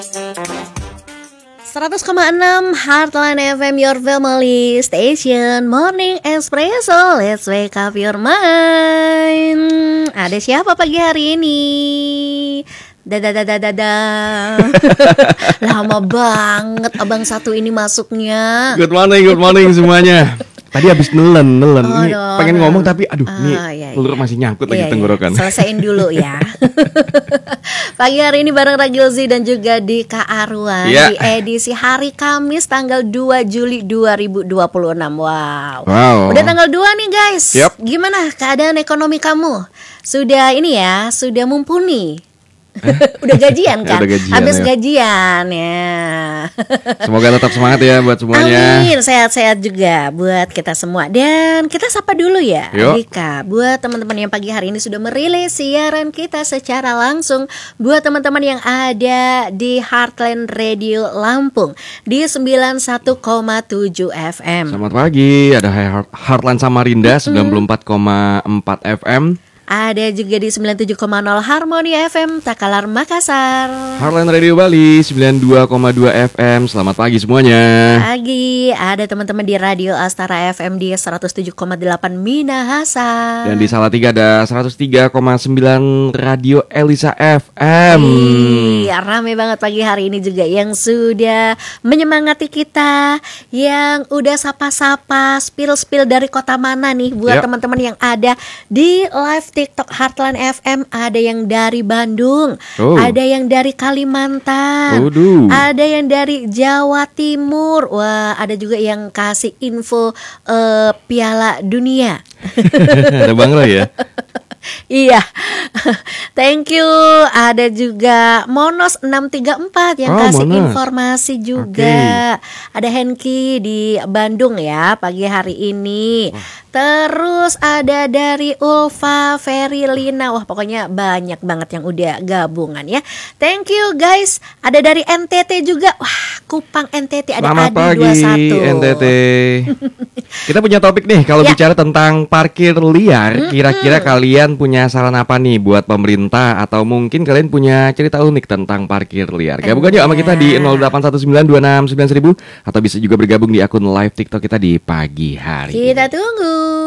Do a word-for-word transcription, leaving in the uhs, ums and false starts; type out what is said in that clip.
seratus koma enam Heartland F M, your family station. Morning Espresso, let's wake up your mind. Ada siapa pagi hari ini? Dadadadadada. Lama banget abang satu ini masuknya. Good morning, good morning semuanya. Tadi habis nelen, nelen. Oh, ini no, pengen no. ngomong tapi aduh, Ah, ini iya, telur iya. masih nyangkut Iya, lagi tenggorokan. iya. Selesaiin dulu ya. Pagi hari ini bareng Ragilzi dan juga di Kak Arwan Iya. di edisi hari Kamis tanggal dua Juli dua ribu dua puluh enam. Wow. Wow. Udah tanggal dua nih guys. Yap. Gimana keadaan ekonomi kamu? Sudah ini ya, sudah mumpuni. Udah gajian kan? Udah gajian, Habis ya. gajian ya. Semoga tetap semangat ya buat semuanya. Amin, sehat-sehat juga buat kita semua. Dan kita sapa dulu ya Yuk. Dika, buat teman-teman yang pagi hari ini sudah merilis siaran kita secara langsung. Buat teman-teman yang ada di Heartland Radio Lampung di sembilan puluh satu koma tujuh F M. Selamat pagi, ada Heart- Heartland Samarinda sembilan puluh empat koma empat F M. Ada juga di sembilan puluh tujuh koma nol Harmoni F M Takalar Makassar. Heartland Radio Bali sembilan puluh dua koma dua F M. Selamat pagi semuanya. Pagi, ada teman-teman di Radio Astara F M di seratus tujuh koma delapan Minahasa. Dan di Salatiga ada seratus tiga koma sembilan Radio Elisa F M. Iya, rame banget pagi hari ini juga yang sudah menyemangati kita, yang udah sapa-sapa, spill-spill dari kota mana nih buat Yap. teman-teman yang ada di live TikTok Heartland F M. Ada yang dari Bandung, Oh. ada yang dari Kalimantan, Waduh. ada yang dari Jawa Timur. Wah, ada juga yang kasih info eh, Piala Dunia. Ada Bang Roy ya. Iya. Thank you. Ada juga Monos enam tiga empat yang Oh, kasih Monos. informasi juga. Ada Henki di Bandung ya pagi hari ini. Terus ada dari Ulfa Ferilina. Wah, pokoknya banyak banget yang udah gabungan ya. Thank you guys. Ada dari N T T juga. Wah, Kupang N T T ada Selamat Adi pagi dua puluh satu. N T T. Kita punya topik nih kalau Ya. bicara tentang parkir liar. Kira-kira kalian punya saran apa nih buat pemerintah, atau mungkin kalian punya cerita unik tentang parkir liar? Gabung aja sama kita di nol delapan satu sembilan dua enam sembilan seribu, atau bisa juga bergabung di akun live TikTok kita di pagi hari. Kita tunggu.